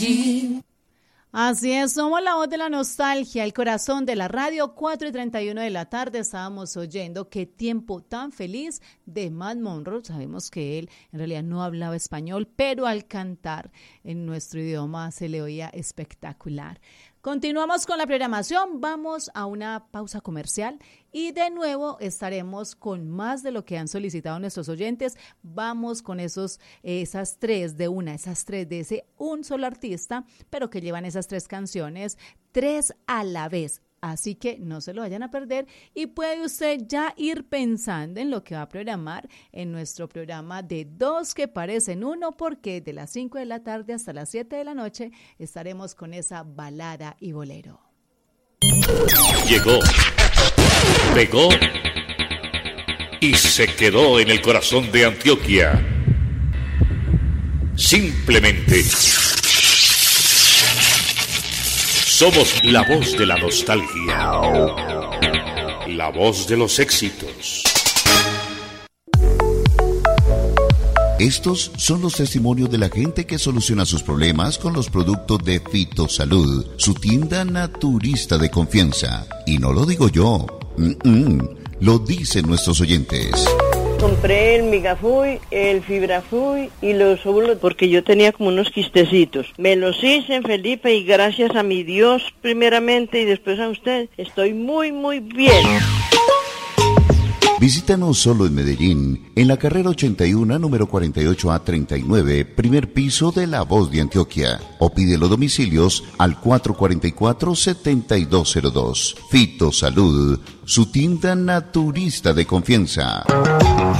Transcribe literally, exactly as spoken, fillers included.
Así es, somos la voz de la nostalgia, el corazón de la radio. Cuatro y treinta y uno de la tarde estábamos oyendo Qué tiempo tan feliz de Matt Monroe. Sabemos que él en realidad no hablaba español, pero al cantar en nuestro idioma se le oía espectacular. Continuamos con la programación, vamos a una pausa comercial y de nuevo estaremos con más de lo que han solicitado nuestros oyentes. Vamos con esos, esas tres de una, esas tres de ese un solo artista, pero que llevan esas tres canciones, tres a la vez. Así que no se lo vayan a perder y puede usted ya ir pensando en lo que va a programar en nuestro programa de dos que parecen uno, porque de las cinco de la tarde hasta las siete de la noche estaremos con esa balada y bolero. Llegó, pegó y se quedó en el corazón de Antioquia. Simplemente somos la voz de la nostalgia, la voz de los éxitos. Estos son los testimonios de la gente que soluciona sus problemas con los productos de Fitosalud, su tienda naturista de confianza. Y no lo digo yo, Mm-mm. lo dicen nuestros oyentes. Compré el Migafuy, el Fibrafuy y los óvulos porque yo tenía como unos quistecitos. Me los hice en Felipe y gracias a mi Dios primeramente y después a usted estoy muy muy bien. Visítanos solo en Medellín, en la carrera ochenta y uno, número cuarenta y ocho A treinta y nueve, primer piso de La Voz de Antioquia. O pide los domicilios al cuatro cuatro cuatro, siete dos cero dos. Fitosalud, su tienda naturista de confianza.